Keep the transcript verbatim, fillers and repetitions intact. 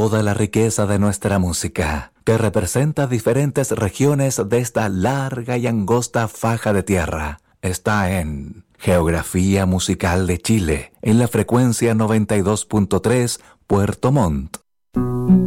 toda la riqueza de nuestra música, que representa diferentes regiones de esta larga y angosta faja de tierra, está en Geografía Musical de Chile, en la frecuencia noventa y dos punto tres, Puerto Montt.